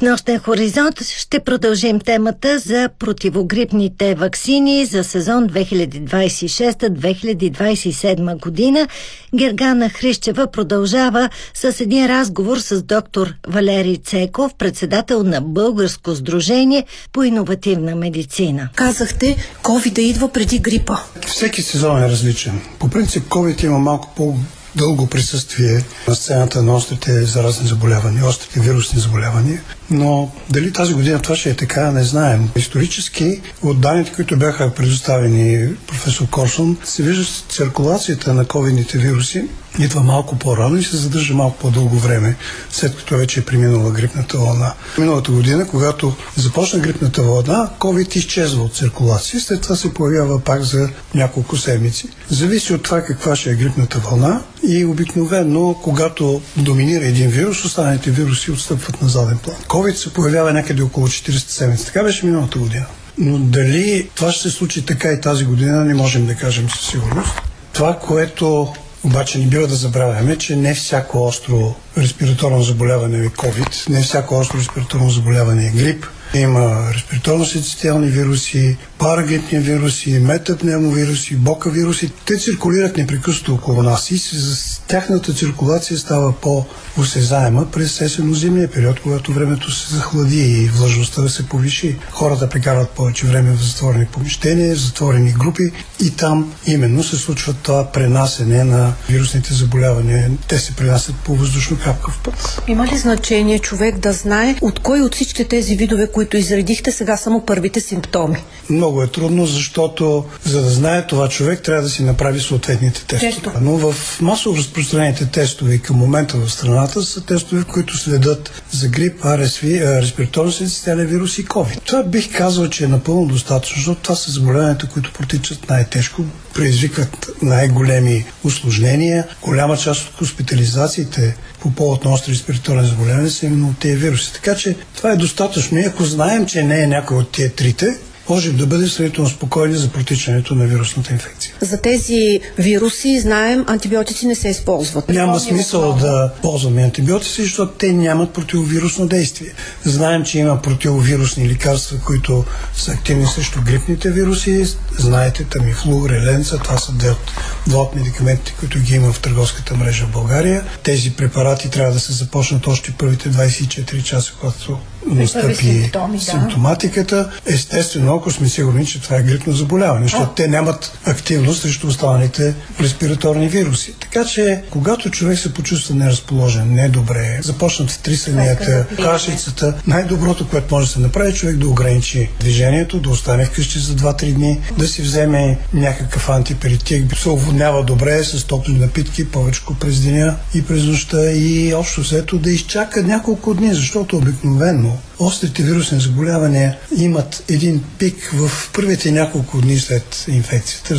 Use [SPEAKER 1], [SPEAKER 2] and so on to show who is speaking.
[SPEAKER 1] Нощен хоризонт ще продължим темата за противогрипните ваксини за сезон 2026-2027 година. Гергана Хрищева продължава с един разговор с доктор Валерий Цеков, председател на Българско сдружение по иновативна медицина.
[SPEAKER 2] Казахте, ковид идва преди грипа.
[SPEAKER 3] Всеки сезон е различен. По принцип, ковид има малко по-дълго присъствие на сцената на острите заразни заболявания, острите вирусни заболявания. Но дали тази година това ще е така, не знаем. Исторически, от данните, които бяха предоставени професор Корсун, се вижда, че циркулацията на ковидните вируси идва малко по-рано и се задържа малко по-дълго време, след като вече е преминала грипната вълна. Миналата година, когато започна грипната вълна, ковид изчезва от циркулация, след това се появява пак за няколко седмици. Зависи от това каква ще е грипната вълна и обикновено, когато доминира един вирус, останалите вируси отстъпват на заден план. Ковид се появява някъде около 40 седмици. Така беше миналата година. Но дали това ще се случи така и тази година, не можем да кажем със сигурност. Това, което обаче не бива да забравяме, че не всяко остро респираторно заболяване е ковид, не всяко остро респираторно заболяване е грип. Има респираторно-синцитиални вируси, парагрипни вируси, метапневмовируси, бока вируси. Те циркулират непрекъснато около нас и с тяхната циркулация става по-осезаема през есенно-зимния период, когато времето се захлади и влажността да се повиши. Хората прекарват повече време в затворени помещения, в затворени групи и там именно се случва това пренасене на вирусните заболявания. Те се пренасят по въздушно-капкав път.
[SPEAKER 2] Има ли значение човек да знае от кой от всички тези видове, които изредихте, сега само първите симптоми?
[SPEAKER 3] Много е трудно, защото за да знае това човек, трябва да си направи съответните тестове. Но в масово разпространените тестове към момента в страната са тестове, в които следят за грип, RSV, респираторно-синцитиален вирус и COVID. Това бих казал, че е напълно достатъчно, защото това са заболяванията, които протичат най-тежко, предизвикват най-големи усложнения. Голяма част от хоспитализациите по повод на остри респираторни заболявания са именно от тези вируси. Така че това е достатъчно. И ако знаем, че не е някой от тия трите, можем да бъдем сравнително спокойни за протичането на вирусната инфекция.
[SPEAKER 2] За тези вируси, знаем, антибиотици не се използват.
[SPEAKER 3] Няма смисъл да ползваме антибиотици, защото те нямат противовирусно действие. Знаем, че има противовирусни лекарства, които са активни срещу грипните вируси. Знаете, Тамифлу, Реленца, това са два от медикаментите, които ги има в търговската мрежа в България. Тези препарати трябва да се започнат още първите 24 часа, когато настъпи симптоматиката. Естествено, ако сме сигурни, че това е грипно заболяване, защото те нямат активност срещу останалите респираторни вируси. Така че, когато човек се почувства неразположен, недобре, започнат трисанията, кашицата, най-доброто, което може да се направи, човек да ограничи движението, да остане вкъщи за 2-3 дни, да си вземе някакъв антиперитик, се оводнява добре с топли напитки, повечко през деня и през нощта и общо взето да изчака няколко дни, защото обикновено острите вирусни заболявания имат един пик в първите няколко дни след инфекцията.